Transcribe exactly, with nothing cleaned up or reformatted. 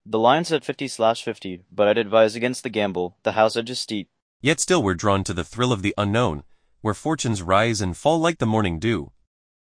The line said fifty slash fifty, but I'd advise against the gamble. The house edge is steep. Yet still we're drawn to the thrill of the unknown, where fortunes rise and fall like the morning dew.